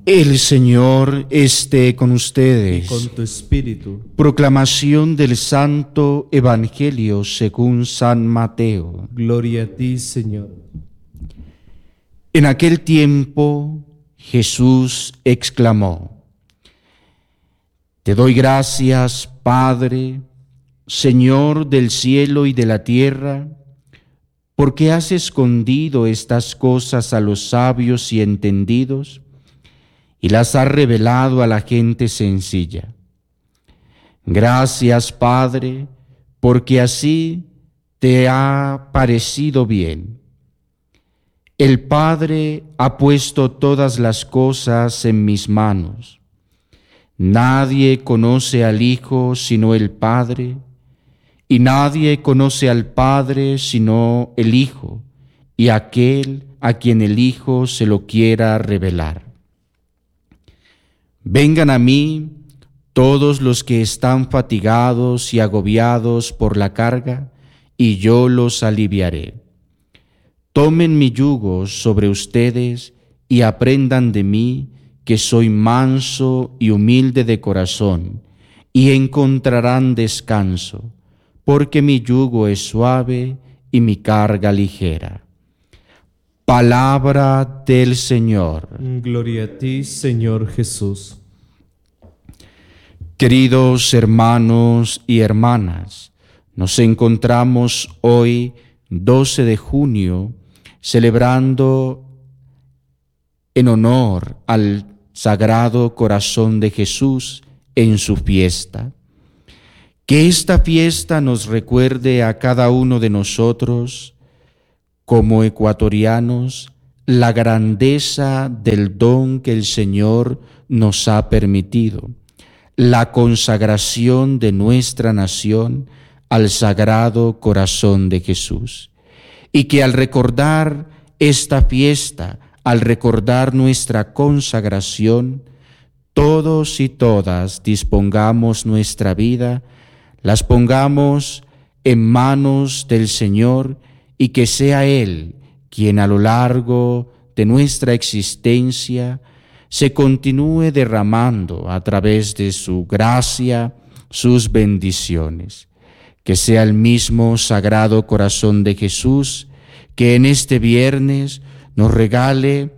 El Señor esté con ustedes. Con tu espíritu. Proclamación del Santo Evangelio según San Mateo. Gloria a ti, Señor. En aquel tiempo Jesús exclamó: Te doy gracias, Padre, Señor del cielo y de la tierra, porque has escondido estas cosas a los sabios y entendidos y las has revelado a la gente sencilla. Gracias, Padre, porque así te ha parecido bien. El Padre ha puesto todas las cosas en mis manos. Nadie conoce al Hijo sino el Padre, y nadie conoce al Padre sino el Hijo, y aquel a quien el Hijo se lo quiera revelar. Vengan a mí todos los que están fatigados y agobiados por la carga, y yo los aliviaré. Tomen mi yugo sobre ustedes y aprendan de mí, que soy manso y humilde de corazón, y encontrarán descanso, porque mi yugo es suave y mi carga ligera. Palabra del Señor. Gloria a ti, Señor Jesús. Queridos hermanos y hermanas, nos encontramos hoy, 12 de junio, celebrando en honor al Sagrado Corazón de Jesús en su fiesta. Que esta fiesta nos recuerde a cada uno de nosotros, como ecuatorianos, la grandeza del don que el Señor nos ha permitido, la consagración de nuestra nación al Sagrado Corazón de Jesús. Y que al recordar esta fiesta, al recordar nuestra consagración, todos y todas dispongamos nuestra vida, las pongamos en manos del Señor, y que sea Él quien a lo largo de nuestra existencia se continúe derramando a través de su gracia sus bendiciones. Que sea el mismo Sagrado Corazón de Jesús que en este viernes nos regale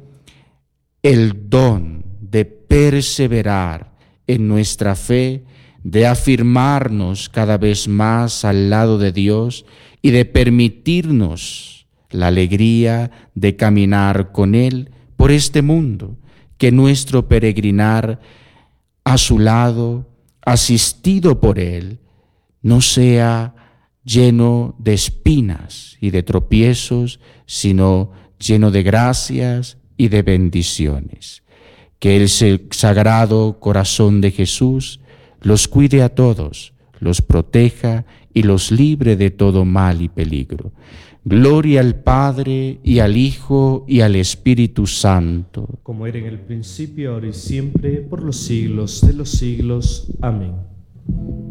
el don de perseverar en nuestra fe, de afirmarnos cada vez más al lado de Dios y de permitirnos la alegría de caminar con Él por este mundo, que nuestro peregrinar a su lado, asistido por Él, no sea lleno de espinas y de tropiezos, sino lleno de gracias y de bendiciones. Que el Sagrado Corazón de Jesús los cuide a todos, los proteja y los libre de todo mal y peligro. Gloria al Padre, y al Hijo, y al Espíritu Santo. Como era en el principio, ahora y siempre, por los siglos de los siglos. Amén.